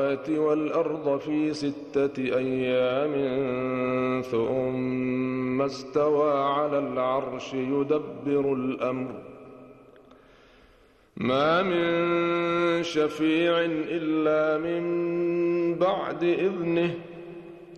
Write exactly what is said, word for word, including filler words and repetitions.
السماوات والأرض في ستة أيام ثم استوى على العرش يدبر الأمر ما من شفيع إلا من بعد إذنه